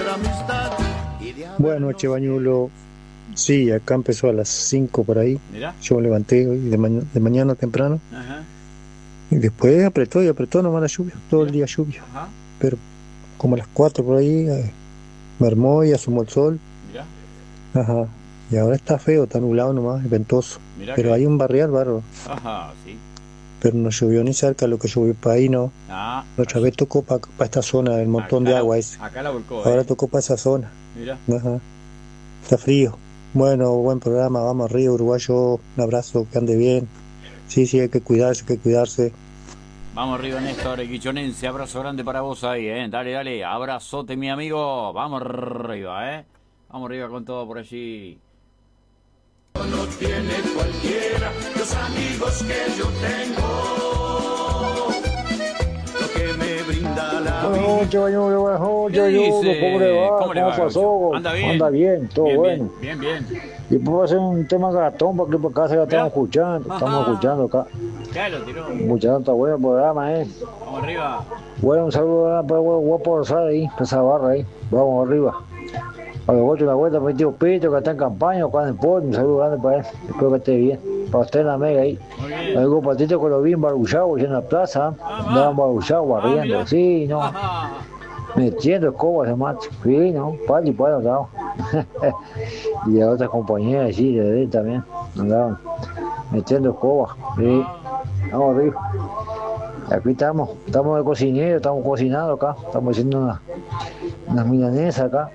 Buenas noches, Bañulo. Sí, acá empezó a las 5 por ahí. Mirá. Yo me levanté hoy de mañana temprano. Ajá. Y después apretó nomás la lluvia, todo el día lluvia. Ajá. Pero como a las 4 por ahí me armó y asomó el sol. Mirá. Ajá. Y ahora está feo, está nublado nomás, es ventoso. Mirá Pero que- hay un barrial bárbaro. Ajá, sí. Pero no llovió ni cerca lo que llovió para ahí, no. Ah, La otra vez tocó para esta zona, el montón de agua ese. Acá la volcó, Ahora tocó para esa zona. Mirá. Ajá. Está frío. Bueno, buen programa, vamos arriba, uruguayo. Un abrazo, que ande bien. Sí, hay que cuidarse, Vamos arriba, Néstor, Guichonense. Abrazo grande para vos ahí, Dale. Abrazote, mi amigo. Vamos arriba, Vamos arriba con todo por allí. No tiene cualquiera los amigos que yo tengo, lo que me brinda la vida. Buenas noches, Bañulo, buenas noches, ¿Qué Bañulo, dice? ¿cómo le va? ¿Cómo le va, pasó? Gaucho? ¿Anda bien? Anda bien, todo Bien, bueno. Bien. Y puedo hacer un tema gatón porque por acá se lo Mirá. estamos escuchando acá. Ya lo tiró. Escuchando, está bueno el programa, Vamos arriba. Bueno, un saludo para el guapo Rosal ahí, para esa barra ahí. Vamos arriba. A los ocho una vuelta para mi tío Pito, que está en campaña, acá en el pueblo. Un saludo grande para él. Espero que esté bien. Para usted en la mega ahí. Muy bien. Algo patito que lo vi en Baruchao, en la plaza. Andaban en Baruchao barriendo. mirá. Sí, no. Ajá. Metiendo escobas de macho. Sí, no. Para y para andaban. Y a otras compañeras allí de él también. Andaban metiendo escobas. Sí. Vamos arriba. Aquí estamos de cocinero, estamos cocinando acá. Estamos haciendo unas milanesas acá.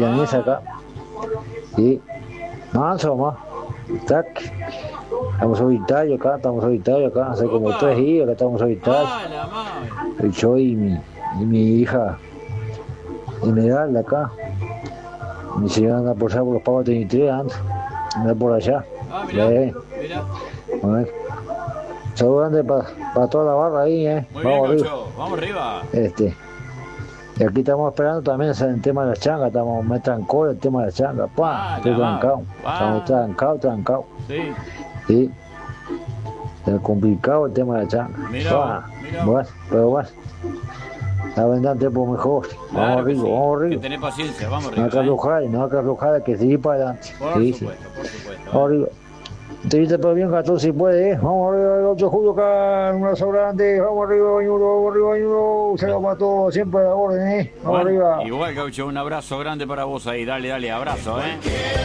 Sí. Manso más. Tac. Estamos solitarios acá, hace como Opa. 3 días que estamos solitarios. Ah, la madre. Yo y mi hija Esmeralda acá. Mi señora anda por allá por los pagos 33, anda por allá. Ah, mirá. Mirá. Bueno. Saludos grande para toda la barra ahí, Muy Vamos bien, arriba. Gaucho. Vamos arriba. Y aquí estamos esperando también el tema de la changa, me trancó el tema de la changa, estoy trancado. Estamos trancados. Sí. Sí. Es complicado el tema de la changa. Mirá. Bueno, pero bueno. La vendrá tiempo mejor. Claro Vamos que arriba, sí. vamos Que arriba. tenés paciencia, vamos No arriba. hay que aflojar, que seguir para adelante. Por Sí. supuesto. Vamos arriba. Te viste pero bien, Gastón, si puede, Vamos arriba, el 8 de julio acá, un abrazo grande. Vamos arriba, Bañulo. Se va para todo, siempre a la orden, Vamos Bueno, arriba. igual, Gaucho, un abrazo grande para vos ahí. Dale, abrazo,